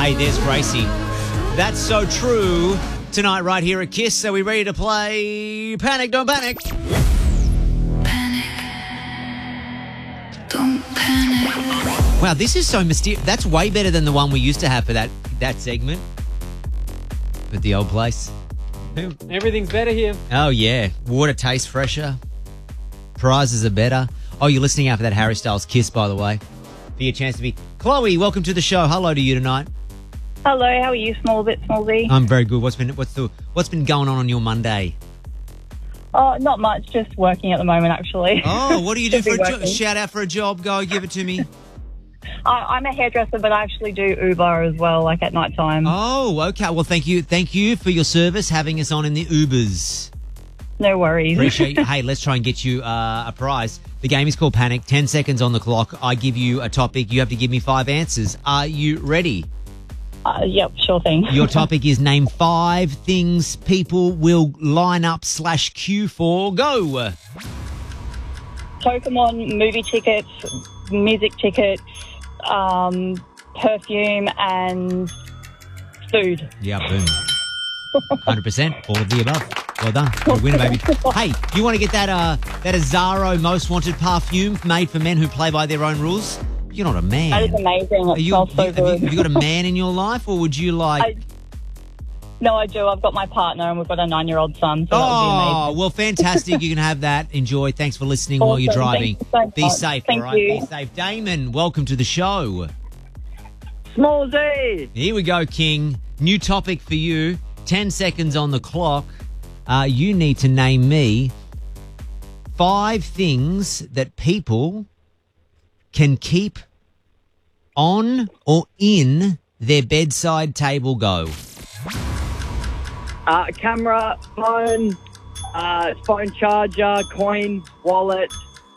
Hey, there's Gracie. That's so true. Tonight, right here at Kiss. Are we ready to play Panic, Don't Panic? Don't panic. Wow, this is so mysterious. That's way better than the one we used to have for that segment at the old place. Everything's better here. Oh, yeah. Water tastes fresher. Prizes are better. Oh, you're listening out for that Harry Styles Kiss, by the way. For your chance to be... Chloe, welcome to the show. Hello to you tonight. Hello, how are you, Smallsy? I'm very good. What's been going on your Monday? Oh, not much, just working at the moment, actually. Oh, what do you do for a job? Working. Shout out for a job. Go, give it to me. I'm a hairdresser, but I actually do Uber as well, like at night time. Oh, okay. Well, thank you for your service, having us on in the Ubers. No worries. Appreciate you. Hey, let's try and get you a prize. The game is called Panic. 10 seconds on the clock. I give you a topic. You have to give me 5 answers. Are you ready? Yep, sure thing. Your topic is name 5 things people will line up / queue for. Go. Pokemon, movie tickets, music tickets, perfume, and food. Yeah, boom. 100%. All of the above. Well done. You're a winner, baby. Hey, you want to get that Azaro Most Wanted perfume made for men who play by their own rules? You're not a man. That is amazing. It smells so good. Have you got a man in your life, or would you like... No, I do. I've got my partner and we've got a 9-year-old son, so that would be amazing. Well, fantastic. You can have that. Enjoy. Thanks for listening while you're driving. Thank you so Be much. safe, Thank all right? you. Be safe. Damon, welcome to the show. Smallsy! Here we go, King. New topic for you. 10 seconds on the clock. You need to name me 5 things that people can keep on or in their bedside table. Go. Camera, phone, phone charger, coin, wallet,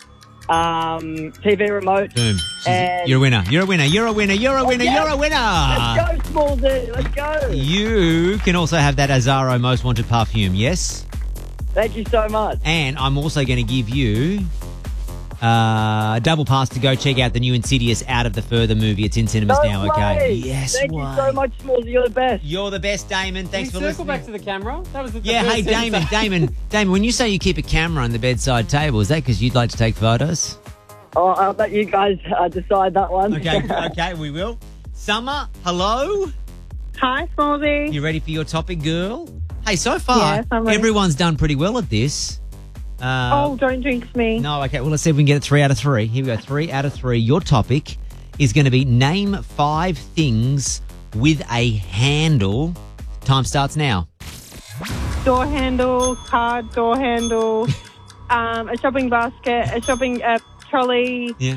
TV remote. Boom. And- You're a winner. You're a winner. You're a winner. You're a winner. Yes. You're a winner. Let's go, Smallsy! Let's go! You can also have that Azaro Most Wanted perfume, yes? Thank you so much. And I'm also going to give you a double pass to go check out the new Insidious Out of the Further movie. It's in cinemas No now, way. okay? Yes, Thank you so much, Smallsy. You're the best. You're the best, Damon. Thanks for Circle listening. back to the camera. That was the Yeah, first hey, sentence. Damon, when you say you keep a camera on the bedside table, is that because you'd like to take photos? Oh, I'll let you guys decide that one. Okay, we will. Summer, hello? Hi, Smallsy. You ready for your topic, girl? Hey, so far, Yes, I'm ready. everyone's done pretty well at this. Don't jinx me. No, okay. Well, let's see if we can get it 3 out of 3. Here we go. 3 out of 3. Your topic is going to be name 5 things with a handle. Time starts now. Door handle, card door handle, a shopping basket, a shopping trolley, Yeah.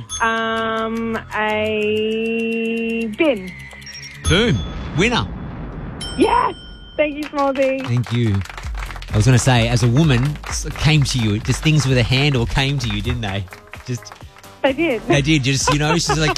a bin. Boom. Winner. Yes! Thank you, Smallsy. Thank you. I was going to say, as a woman, it came to you. Just things with a handle came to you, didn't they? Just They did. they did. Just she's like,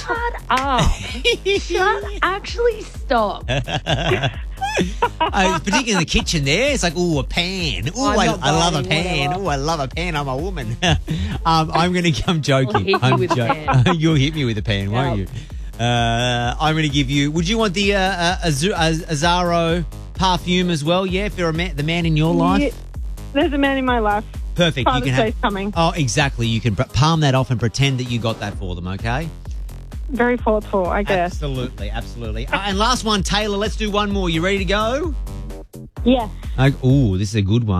Actually, stop. particularly in the kitchen. There, it's like, ooh, a pan. Ooh, I love a pan. Ooh, I love a pan. I'm a woman. I'm joking. I'll hit you with a pan. You'll hit me with a pan, won't you? I'm going to give you. Would you want the Azaro perfume as well? Yeah, if you're the man in your life. Yeah, there's a man in my life. Perfect. Father's Day's coming. Oh, exactly. You can palm that off and pretend that you got that for them. Okay. Very thoughtful, I guess. Absolutely, absolutely. And last one, Taylor. Let's do one more. You ready to go? Yes. Oh, this is a good one.